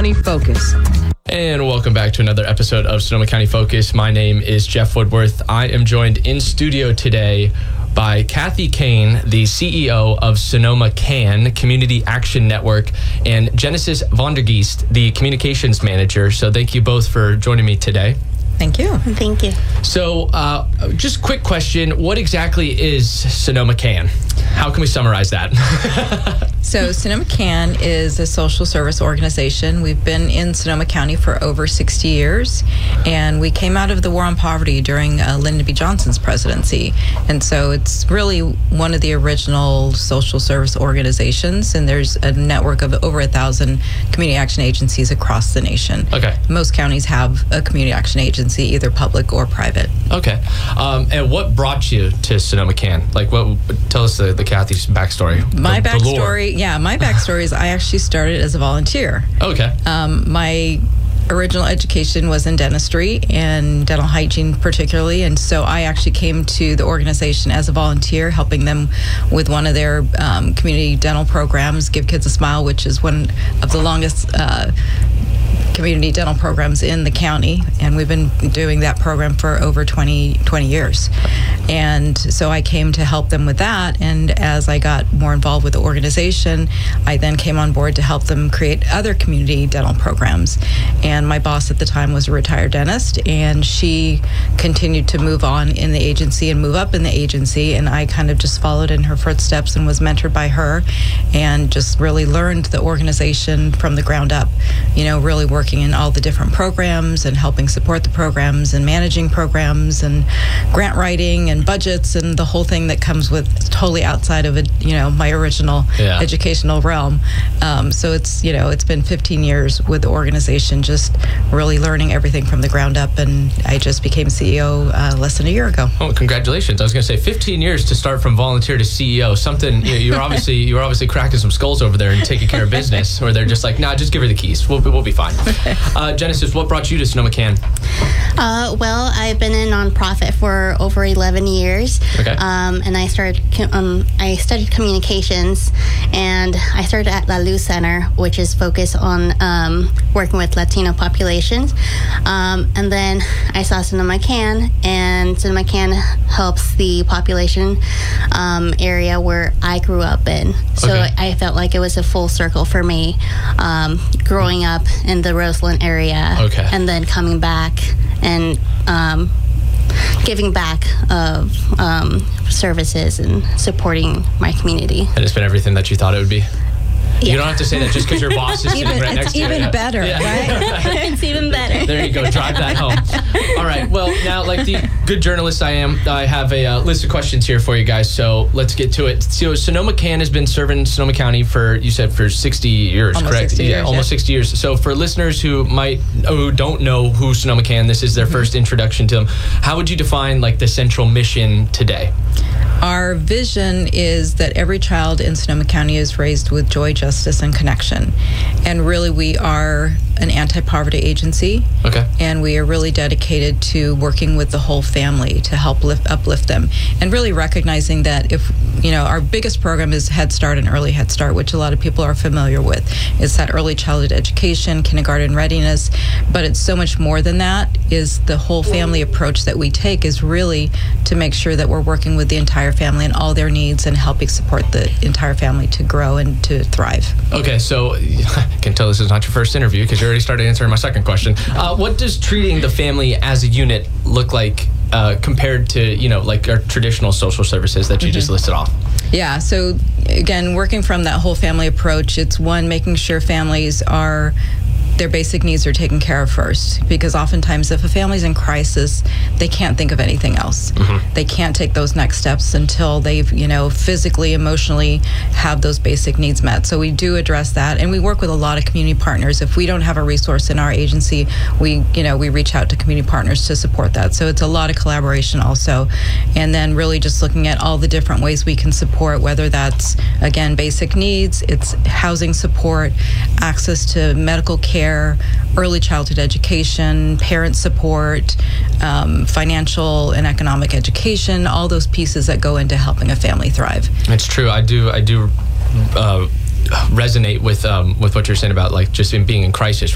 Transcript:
County Focus. And welcome back to another episode of Sonoma County Focus. My name is Jeff Woodworth. I am joined in studio today by Kathy Kane, the CEO of Sonoma CAN, Community Action Network, and Genesis Vondergeest, the communications manager. So thank you both for joining me today. Thank you. Thank you. So just quick question. What exactly is Sonoma CAN? How can we summarize that? So Sonoma CAN is a social service organization. We've been in Sonoma County for over 60 years, and we came out of the war on poverty during Lyndon B. Johnson's presidency. And so it's really one of the original social service organizations, and there's a network of over 1,000 community action agencies across the nation. Okay. Most counties have a community action agency, either public or private. Okay. And what brought you to Sonoma CAN? Like, tell us the Kathy's backstory. My the lore. My backstory is I actually started as a volunteer. Okay. My original education was in dentistry and dental hygiene particularly, and so I actually came to the organization as a volunteer, helping them with one of their community dental programs, Give Kids a Smile, which is one of the longest community dental programs in the county, and we've been doing that program for over 20 years. And so I came to help them with that, and as I got more involved with the organization, I then came on board to help them create other community dental programs. And my boss at the time was a retired dentist, and she continued to move on in the agency and move up in the agency, and I kind of just followed in her footsteps and was mentored by her and just really learned the organization from the ground up, really working in all the different programs and helping support the programs and managing programs and grant writing and budgets and the whole thing that comes with totally outside of it, my original educational realm. So it's been 15 years with the organization, just really learning everything from the ground up, and I just became CEO less than a year ago. Oh, congratulations. I was going to say 15 years to start from volunteer to CEO. Something, you're obviously cracking some skulls over there and taking care of business, where they're just like, nah, just give her the keys. We'll be fine. Genesis, what brought you to Sonoma CAN? Well, I've been in nonprofit for over 11 years. Okay. And I studied communications, and I started at La Luz Center, which is focused on working with Latino populations. And then I saw Sonoma CAN, and Sonoma CAN helps the population area where I grew up in. So Okay. I felt like it was a full circle for me, growing up in the Roseland area, Okay. and then coming back and giving back of services and supporting my community. And it's been everything that you thought it would be? Yeah. You don't have to say that just because your boss is sitting right next to you. Even better, Yeah. right? It's even better. There you go. Drive that home. All right. Well, now, like the good journalist I am, I have a list of questions here for you guys. So let's get to it. So Sonoma CAN has been serving Sonoma County for 60 years, Almost correct? 60 years, almost 60 years. So for listeners who don't know who Sonoma CAN, this is their first introduction to them. How would you define like the central mission today? Our vision is that every child in Sonoma County is raised with joy, justice, and connection. And really, we are an anti-poverty agency. Okay. And we are really dedicated to working with the whole family to help uplift them. And really recognizing that our biggest program is Head Start and Early Head Start, which a lot of people are familiar with. It's that early childhood education, kindergarten readiness. But it's so much more than that. Is the whole family approach that we take is really to make sure that we're working with the entire family and all their needs and helping support the entire family to grow and to thrive. Okay, so I can tell this is not your first interview because you already started answering my second question. What does treating the family as a unit look like compared to, like our traditional social services that you just listed off? Yeah, so again, working from that whole family approach, it's one, making sure families their basic needs are taken care of first, because oftentimes if a family's in crisis, they can't think of anything else. Mm-hmm. They can't take those next steps until they've, physically, emotionally have those basic needs met. So we do address that, and we work with a lot of community partners. If we don't have a resource in our agency, we reach out to community partners to support that. So it's a lot of collaboration also. And then really just looking at all the different ways we can support, whether that's, again, basic needs, it's housing support, access to medical care, early childhood education, parent support, financial and economic education, all those pieces that go into helping a family thrive. It's true. I do resonate with what you're saying about like just being in crisis,